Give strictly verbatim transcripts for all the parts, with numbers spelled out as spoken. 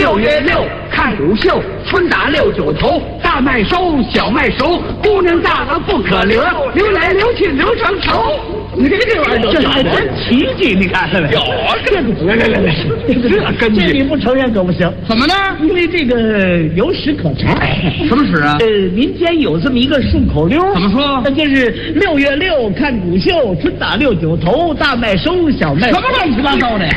六月六看谷秀，春打六九头，大麦收，小麦熟，姑娘大了不可留，留来留去留成仇。你看这玩意儿， 这还真奇迹，你看看没？ 有这个，来来来来，这根据这你不承认可不行。 怎么呢？ 因为这个有史可查。 什么史啊？ 呃，民间有这么一个顺口溜， 怎么说？ 那就是六月六看谷秀，春打六九头，大麦收，小麦。 什么乱七八糟的呀？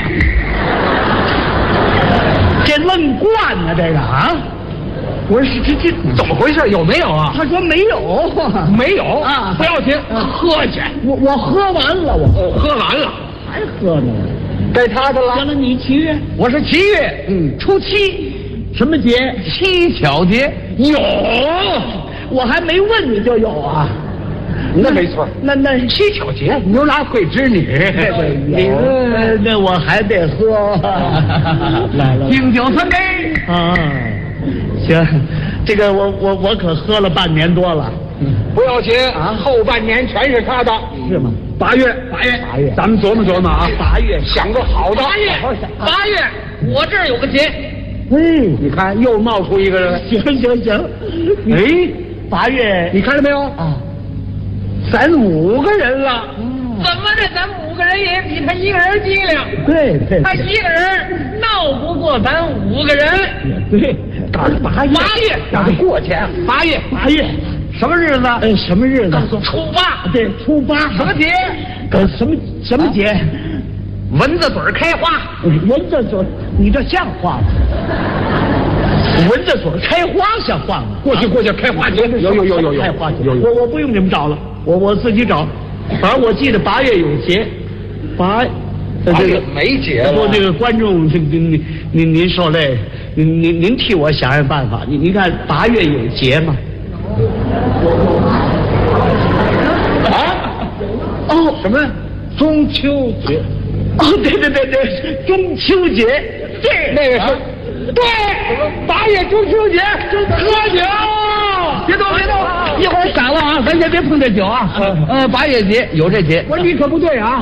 这愣惯呢，这个啊！我说这这怎么回事？有没有啊？ 他说没有， 没有啊， 不要紧，喝去。 我我喝完了，我哦，喝完了， 还喝呢。 该他的了。 行了，你七月， 我是七月， 嗯， 初七， 什么节？ 七巧节。有， 我还没问你就有啊。 那没错。 那那七巧节，牛郎会织女。 你那那我还得喝。来了， 敬酒三杯。 啊，行，这个我我我可喝了半年多了。 不要紧啊，后半年全是他的。 是吗？ 八月，八月， 八月， 咱们琢磨琢磨啊。 八月想个好的。 八月， 八月，我这儿有个节。 哎， 你看又冒出一个人来。 行行行。 哎， 八月， 你看到没有啊？ 咱五个人了。 怎么着？咱们五个人也比他一个人机灵。 对对， 他一个人闹不过咱五个人。 也对。 到了八月， 八月让他过去。 八月， 八月， 什么日子？ 呃，什么日子？ 初八。 对，初八。 什么节？ 呃，什么什么节？ 蚊子嘴儿开花。 蚊子嘴，你这像话吗？蚊子嘴开花像话吗？ 过去过去，开花节。有有有有有开花节。 有有。 我我不用你们找了，我我自己找。反正我记得八月有节，八。 八月没节了。 不，那个观众，您您您您受累，您您您替我想想办法。您您看八月有节吗？ 啊？ 哦， 什么？中秋节。 哦，对对对对，中秋节，对， 那个是。对，八月中秋节，喝酒。别动别动，一会儿散了啊，咱先别碰这酒啊。呃，八月节有这节。我说你可不对啊。